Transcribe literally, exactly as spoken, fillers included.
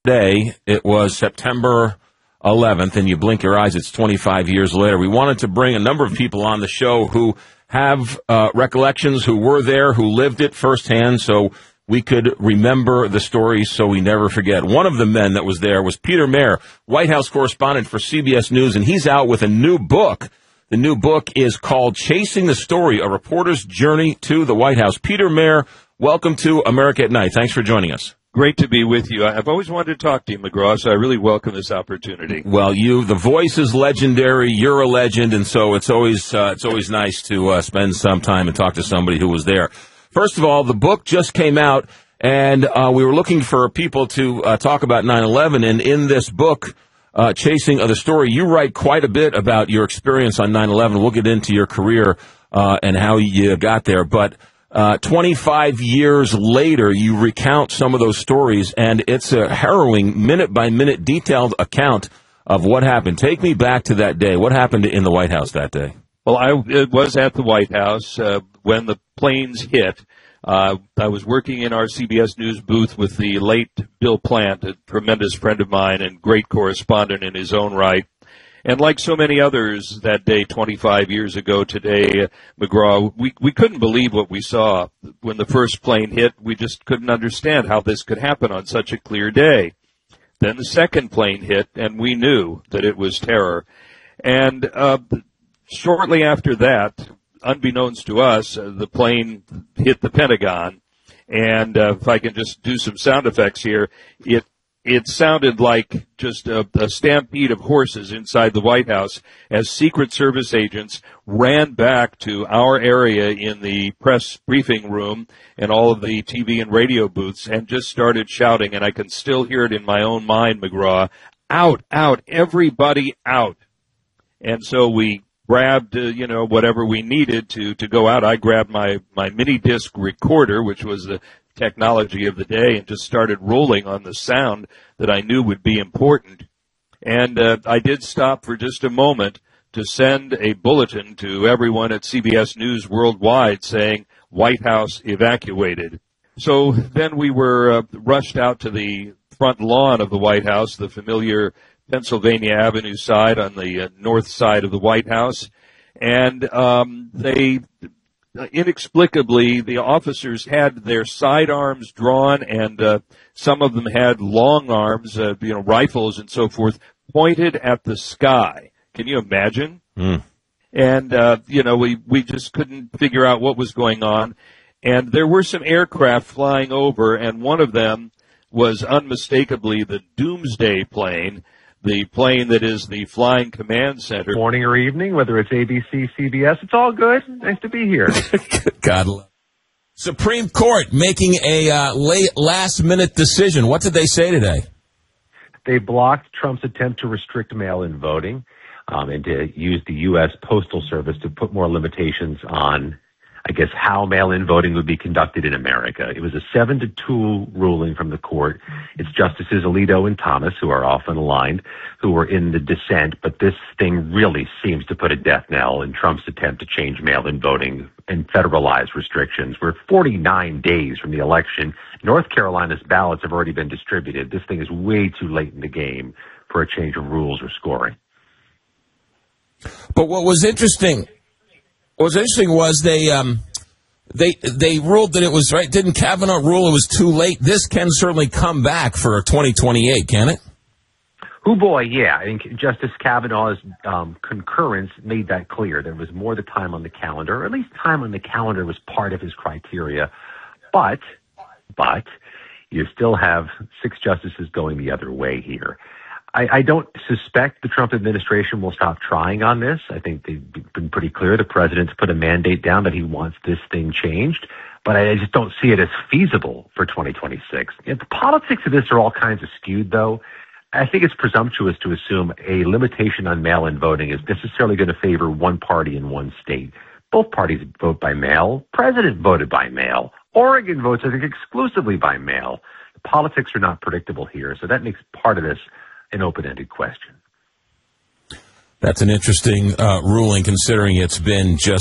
day, it was September eleventh, and you blink your eyes, it's twenty-five years later. We wanted to bring a number of people on the show who have uh, recollections, who were there, who lived it firsthand, so we could remember the story so we never forget. One of the men that was there was Peter Mayer, White House correspondent for C B S News, and he's out with a new book. The new book is called Chasing the Story, A Reporter's Journey to the White House. Peter Mayer, welcome to America at Night. Thanks for joining us. Great to be with you. I've always wanted to talk to you, McGraw, so I really welcome this opportunity. Well, you, the voice is legendary. You're a legend, and so it's always uh, it's always nice to uh, spend some time and talk to somebody who was there. First of all, the book just came out, and uh, we were looking for people to uh, talk about nine eleven, and in this book, uh, Chasing the Story, you write quite a bit about your experience on nine eleven. We'll get into your career uh, and how you got there, but uh, twenty-five years later, you recount some of those stories, and it's a harrowing, minute-by-minute, detailed account of what happened. Take me back to that day. What happened in the White House that day? Well, I it was at the White House uh, when the planes hit. Uh, I was working in our C B S News booth with the late Bill Plant, a tremendous friend of mine and great correspondent in his own right. And like so many others that day, twenty-five years ago today, uh, McGraw, we, we couldn't believe what we saw. When the first plane hit, we just couldn't understand how this could happen on such a clear day. Then the second plane hit, and we knew that it was terror. And uh shortly after that, unbeknownst to us, uh, the plane hit the Pentagon. And uh, if I can just do some sound effects here, it it sounded like just a, a stampede of horses inside the White House as Secret Service agents ran back to our area in the press briefing room and all of the T V and radio booths and just started shouting. And I can still hear it in my own mind, McGraw, out, out, everybody out. And so we grabbed, uh, you know, whatever we needed to, to go out. I grabbed my, my mini disc recorder, which was the technology of the day, and just started rolling on the sound that I knew would be important. And uh, I did stop for just a moment to send a bulletin to everyone at C B S News worldwide saying, White House evacuated. So then we were uh, rushed out to the front lawn of the White House, the familiar Pennsylvania Avenue side on the uh, north side of the White House. And um, they, uh, inexplicably, the officers had their sidearms drawn, and uh, some of them had long arms, uh, you know, rifles and so forth, pointed at the sky. Can you imagine? Mm. And, uh, you know, we, we just couldn't figure out what was going on. And there were some aircraft flying over, and one of them was unmistakably the Doomsday plane, the plane that is the Flying Command Center. Morning or evening, whether it's A B C, C B S, it's all good. Nice to be here. God love. Supreme Court making a uh, late last-minute decision. What did they say today? They blocked Trump's attempt to restrict mail-in voting um, and to use the U S Postal Service to put more limitations on, I guess, how mail-in voting would be conducted in America. It was a seven to two ruling from the court. It's Justices Alito and Thomas, who are often aligned, who were in the dissent, but this thing really seems to put a death knell in Trump's attempt to change mail-in voting and federalize restrictions. We're forty-nine days from the election. North Carolina's ballots have already been distributed. This thing is way too late in the game for a change of rules or scoring. But what was interesting... What was interesting was they um, they they ruled that it was right. Didn't Kavanaugh rule it was too late? This can certainly come back for twenty twenty-eight, can it? Oh boy, yeah. I think Justice Kavanaugh's um, concurrence made that clear. There was more the time on the calendar, or at least time on the calendar was part of his criteria. But, but you still have six justices going the other way here. I, I don't suspect the Trump administration will stop trying on this. I think they've been pretty clear. The president's put a mandate down that he wants this thing changed, but I just don't see it as feasible for twenty twenty-six. You know, the politics of this are all kinds of skewed, though. I think it's presumptuous to assume a limitation on mail-in voting is necessarily going to favor one party in one state. Both parties vote by mail. President voted by mail. Oregon votes, I think, exclusively by mail. The politics are not predictable here, so that makes part of this an open-ended question. That's an interesting uh, ruling, considering it's been just